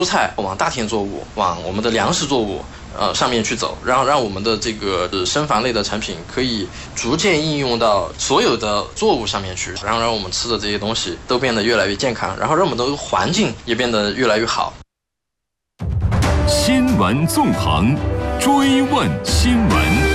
菜往大田作物、往我们的粮食作物上面去走，让我们的这个生防类的产品可以逐渐应用到所有的作物上面去，然后让我们吃的这些东西都变得越来越健康，然后让我们的环境也变得越来越好。 新闻纵横，追问新闻。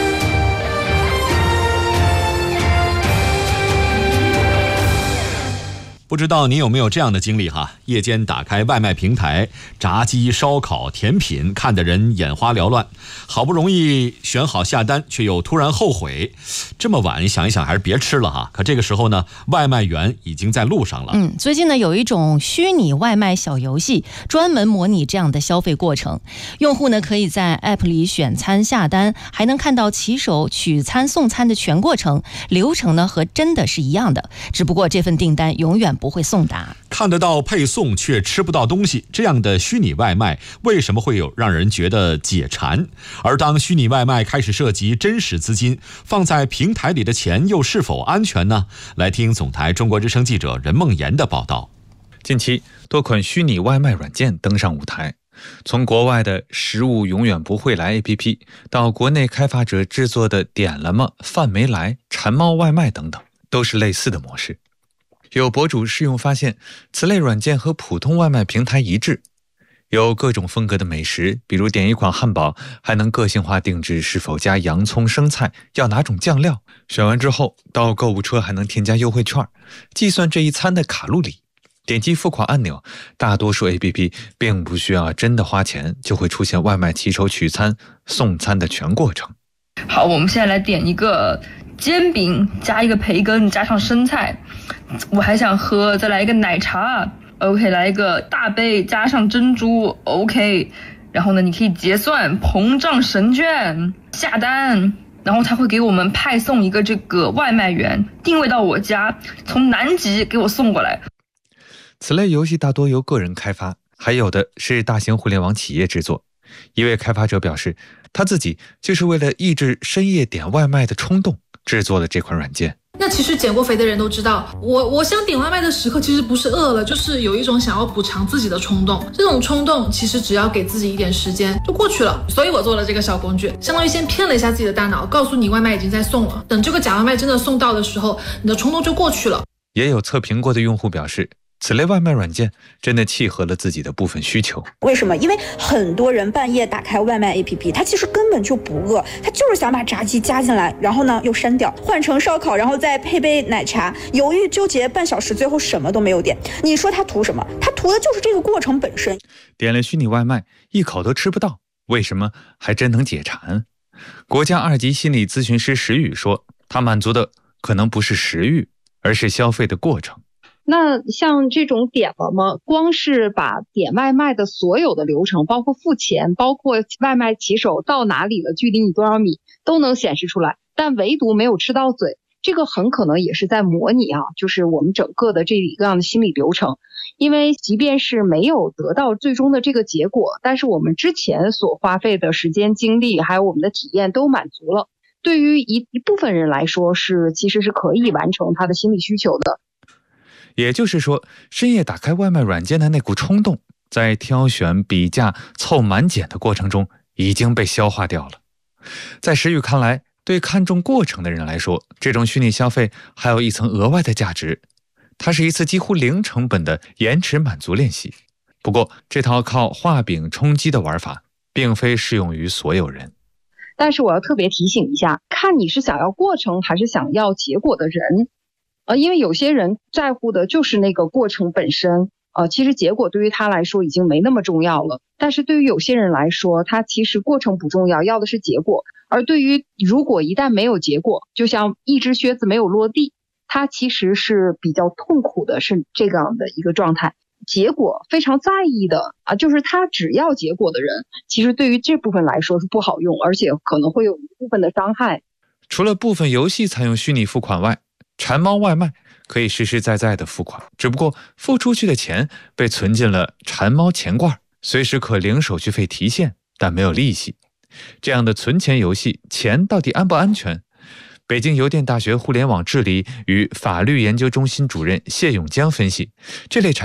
不知道您有没有这样的经历哈？夜间打开外卖平台，炸鸡、烧烤、甜品，看得人眼花缭乱。好不容易选好下单，却又突然后悔。这么晚想一想，还是别吃了哈。可这个时候呢，外卖员已经在路上了。 最近呢，有一种虚拟外卖小游戏，专门模拟这样的消费过程。用户呢可以在 App 里选餐下单，还能看到骑手取餐送餐的全过程，流程呢和真的是一样的，只不过这份订单永远不会送达。 看得到配送却吃不到东西，这样的虚拟外卖为什么会有让人觉得解馋？而当虚拟外卖开始涉及真实资金，放在平台里的钱又是否安全呢？来听总台中国之声记者任梦妍的报道。 近期多款虚拟外卖软件登上舞台，从国外的食物永远不会来 APP 到国内开发者制作的点了吗、饭没来、馋猫外卖等等，都是类似的模式。有博主试用发现，此类软件和普通外卖平台一致，有各种风格的美食，比如点一款汉堡，还能个性化定制是否加洋葱、生菜，要哪种酱料。选完之后，到购物车还能添加优惠券，计算这一餐的卡路里。点击付款按钮，大多数 APP 并不需要真的花钱，就会出现外卖骑手取餐、送餐的全过程。 好，我们现在来点一个煎饼，加一个培根，加上生菜。我还想喝，再来一个奶茶。OK， 来一个大杯，加上珍珠。OK， 然后呢，你可以结算，膨胀神券，下单。然后他会给我们派送一个这个外卖员，定位到我家，从南极给我送过来。 此类游戏大多由个人开发，还有的是大型互联网企业制作。一位开发者表示，他自己就是为了抑制深夜点外卖的冲动，制作了这款软件。 那其实减过肥的人都知道，我想点外卖的时刻其实不是饿了，就是有一种想要补偿自己的冲动。这种冲动其实只要给自己一点时间就过去了。所以我做了这个小工具，相当于先骗了一下自己的大脑，告诉你外卖已经在送了。等这个假外卖真的送到的时候，你的冲动就过去了。 也有测评过的用户表示，此类外卖软件真的契合了自己的部分需求。 为什么？因为很多人半夜打开外卖 APP， 他其实根本就不饿，他就是想把炸鸡加进来，然后呢又删掉，换成烧烤，然后再配杯奶茶，犹豫纠结半小时，最后什么都没有点。你说他图什么？他图的就是这个过程本身。 点了虚拟外卖，一口都吃不到，为什么还真能解馋？国家2级心理咨询师石宇说，他满足的可能不是食欲，而是消费的过程。 那像这种点了吗？光是把点外卖的所有的流程，包括付钱，包括外卖骑手到哪里了，距离你多少米，都能显示出来，但唯独没有吃到嘴。这个很可能也是在模拟就是我们整个的这一个样的心理流程。因为即便是没有得到最终的这个结果，但是我们之前所花费的时间、精力，还有我们的体验都满足了。对于一部分人来说，其实是可以完成他的心理需求的。 也就是说，深夜打开外卖软件的那股冲动，在挑选、比价、凑满减的过程中已经被消化掉了。在石宇看来，对看重过程的人来说，这种虚拟消费还有一层额外的价值，它是一次几乎零成本的延迟满足练习。不过，这套靠画饼充饥的玩法，并非适用于所有人。 但是我要特别提醒一下，看你是想要过程还是想要结果的人。因为有些人在乎的就是那个过程本身，其实结果对于他来说已经没那么重要了。但是对于有些人来说，他其实过程不重要，要的是结果。而对于如果一旦没有结果，就像一只靴子没有落地，他其实是比较痛苦的，是这样的一个状态。结果非常在意的就是他只要结果的人，其实对于这部分来说是不好用，而且可能会有一部分的伤害。 除了部分游戏采用虚拟付款外，馋猫外卖可以实实在在的付款，只不过付出去的钱被存进了馋猫钱罐，随时可零手续费提现，但没有利息。这样的存钱游戏，钱到底安不安全？北京邮电大学互联网治理与法律研究中心主任谢永江分析，这类产品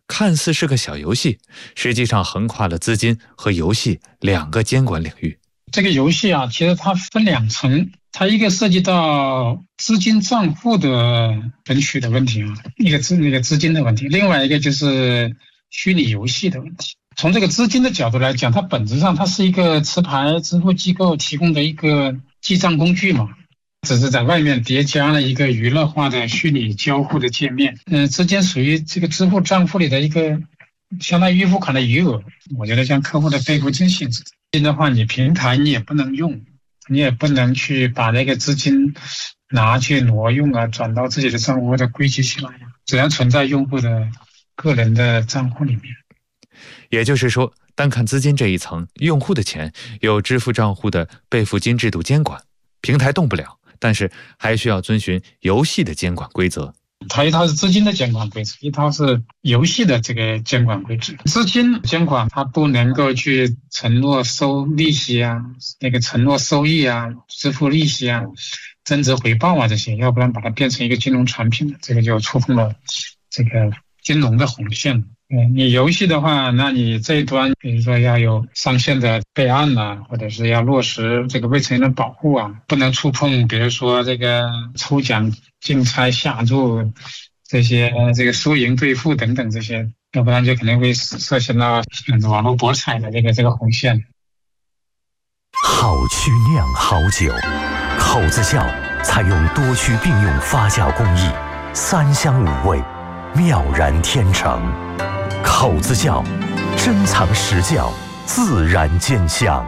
看似是个小游戏，实际上横跨了资金和游戏2个监管领域。 这个游戏啊，其实它分2层，它一个涉及到资金账户的存取的问题啊，那个资金的问题，另外一个就是虚拟游戏的问题。从这个资金的角度来讲，它本质上它是一个持牌支付机构提供的一个记账工具嘛，只是在外面叠加了一个娱乐化的虚拟交互的界面。资金属于这个支付账户里的一个相当于预付款的余额，我觉得像客户的备付金性质。资金的话，你平台你也不能用，你也不能去把那个资金拿去挪用啊，转到自己的账户或者归集起来，只能存在用户的个人的账户里面。 也就是说，单看资金这一层，用户的钱有支付账户的备付金制度监管，平台动不了，但是还需要遵循游戏的监管规则。 它一套是资金的监管规则，一套是游戏的这个监管规则。资金监管它不能够去承诺收利息啊，那个承诺收益啊，支付利息啊，增值回报啊这些，要不然把它变成一个金融产品，这个就触碰了这个金融的红线。你游戏的话，那你这一端比如说要有上线的备案啊，或者是要落实这个未成年人保护啊，不能触碰比如说这个抽奖竞猜下注这些这个输赢兑付等等这些，要不然就可能会涉嫌到网络博彩的这个红线。 好曲酿好酒，口子窖采用多曲并用发酵工艺，3香5味，妙然天成。口子窖，珍藏实窖，自然见香。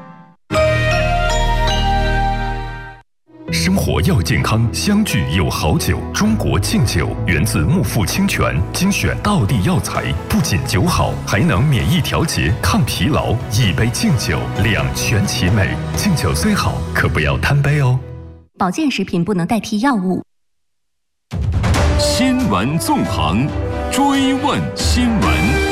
生活要健康，相聚有好酒。中国庆酒源自木富清泉，精选道地药材，不仅酒好，还能免疫调节、抗疲劳。一杯敬酒，两全其美。敬酒虽好，可不要贪杯哦。 保健食品不能代替药物。 新闻纵横，追问新闻。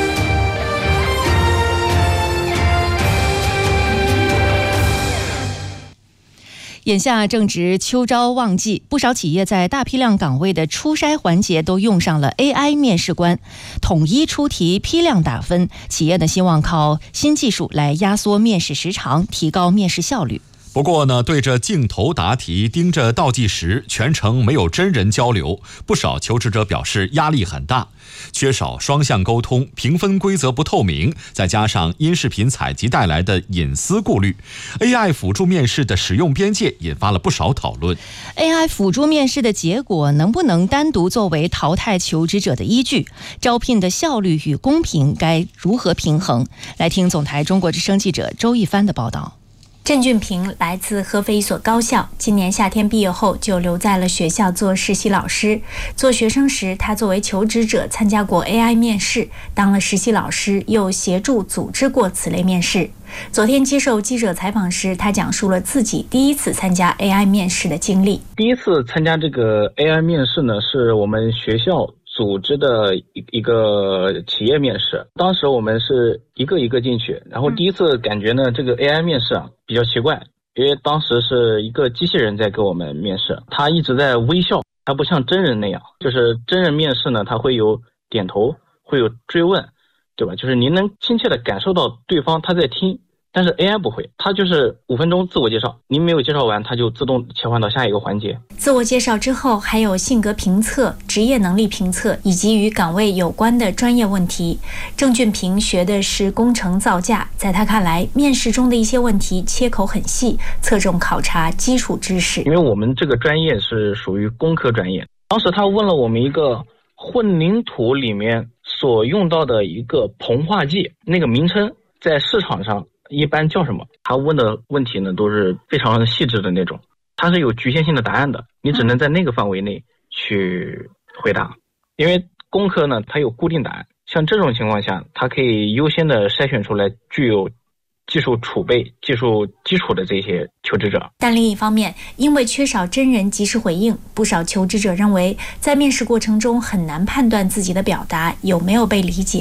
眼下正值秋招旺季，不少企业在大批量岗位的初筛环节都用上了 AI 面试官，统一出题，批量打分。企业呢希望靠新技术来压缩面试时长，提高面试效率。 不过呢，对着镜头答题，盯着倒计时，全程没有真人交流，不少求职者表示压力很大，缺少双向沟通，评分规则不透明，再加上音视频采集带来的隐私顾虑， AI 辅助面试的使用边界引发了不少讨论。 AI 辅助面试的结果能不能单独作为淘汰求职者的依据？招聘的效率与公平该如何平衡？来听总台中国之声记者周一帆的报道。 郑俊平来自合肥一所高校，今年夏天毕业后就留在了学校做实习老师。做学生时，他作为求职者参加过 AI 面试，当了实习老师又协助组织过此类面试。昨天接受记者采访时，他讲述了自己第一次参加 AI 面试的经历。 第一次参加这个 AI 面试呢，是我们学校组织的一个企业面试，当时我们是一个一个进去，然后第一次感觉呢，这个 AI 面试啊比较奇怪，因为当时是一个机器人在给我们面试，他一直在微笑，他不像真人那样，就是真人面试呢，他会有点头，会有追问，对吧？就是您能亲切的感受到对方他在听。但是 AI 不会，它就是5分钟自我介绍，您没有介绍完，它就自动切换到下一个环节。 自我介绍之后，还有性格评测、职业能力评测以及与岗位有关的专业问题。郑俊平学的是工程造价，在他看来，面试中的一些问题切口很细，侧重考察基础知识。 因为我们这个专业是属于工科专业，当时他问了我们一个混凝土里面所用到的一个硼化剂，那个名称在市场上一般叫什么？他问的问题呢都是非常细致的那种，它是有局限性的答案的，你只能在那个范围内去回答。因为工科呢它有固定答案，像这种情况下，它可以优先的筛选出来具有技术储备、技术基础的这些求职者。 但另一方面，因为缺少真人及时回应，不少求职者认为在面试过程中很难判断自己的表达有没有被理解。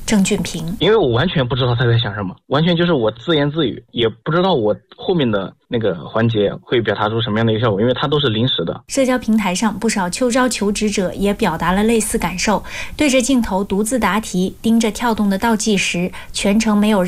郑俊平。 因为我完全不知道他在想什么，完全就是我自言自语，也不知道我后面的那个环节会表达出什么样的一个效果，因为它都是临时的。 社交平台上不少秋招求职者也表达了类似感受，对着镜头独自答题，盯着跳动的倒计时，全程没有